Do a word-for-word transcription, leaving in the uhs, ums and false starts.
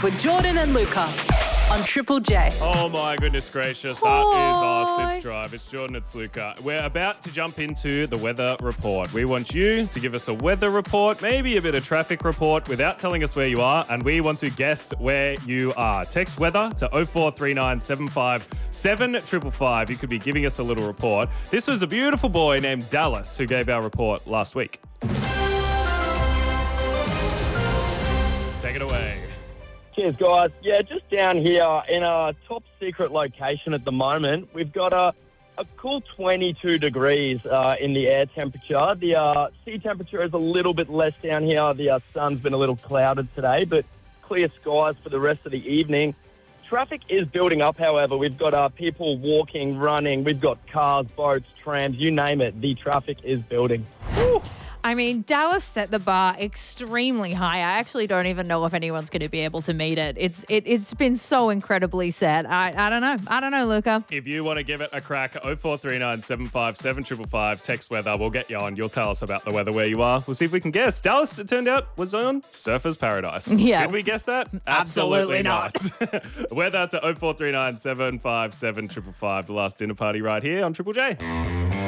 with Jordan and Luca on Triple J. Oh my goodness gracious, that is our Sits Drive. It's Jordan, it's Luca. We're about to jump into the weather report. We want you to give us a weather report, maybe a bit of traffic report without telling us where you are, and we want to guess where you are. Text weather to oh four three nine seven five seven five five. You could be giving us a little report. This was a beautiful boy named Dallas who gave our report last week. Take it away. Cheers, guys. Yeah, just down here in a top secret location at the moment, we've got a, a cool twenty-two degrees uh, in the air temperature. The uh, sea temperature is a little bit less down here. The uh, sun's been a little clouded today, but clear skies for the rest of the evening. Traffic is building up, however. We've got uh, people walking, running. We've got cars, boats, trams, you name it. The traffic is building. Woo. I mean, Dallas set the bar extremely high. I actually don't even know if anyone's going to be able to meet it. It's it, it's been so incredibly set. I, I don't know. I don't know, Luca. If you want to give it a crack, oh four three nine seven five seven five five, text weather. We'll get you on. You'll tell us about the weather where you are. We'll see if we can guess. Dallas, it turned out, was on Surfer's Paradise. Yeah. Did we guess that? Absolutely, Absolutely not. Weather to oh four three nine seven five seven five five. The last dinner party right here on Triple J.